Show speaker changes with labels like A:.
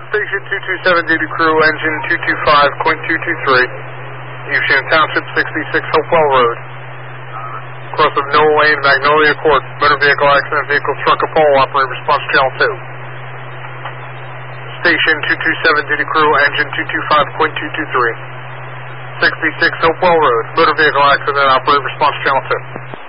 A: Station 227 duty crew, engine 225.223. Evesham Township, 66 Hopewell Road. Cross of Noel Lane, Magnolia Court. Motor vehicle accident, vehicle struck a pole. Operate response channel 2. Station 227 duty crew, engine 225.223. 66 Hopewell Road. Motor vehicle accident, operate response channel 2.